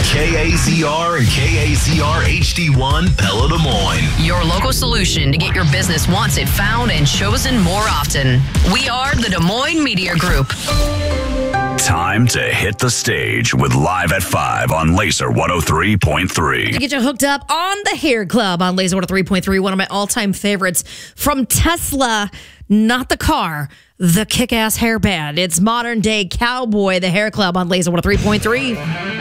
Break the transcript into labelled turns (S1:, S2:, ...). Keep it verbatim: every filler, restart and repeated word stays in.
S1: K A Z R and K A Z R H D one Pella Des Moines.
S2: Your local solution to get your business once it found and chosen more often. We are the Des Moines Media Group.
S3: Time to hit the stage with Live at five on Laser one oh three point three.
S4: To get you hooked up on the Hair Club on Laser one oh three point three, one of my all-time favorites from Tesla, not the car, the kick-ass hair band. It's modern-day cowboy, the Hair Club on Laser one oh three point three.